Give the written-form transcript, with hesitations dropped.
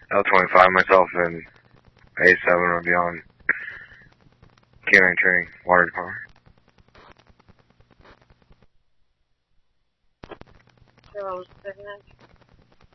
L25, myself, and A7 will be on canine training, water department. So, 7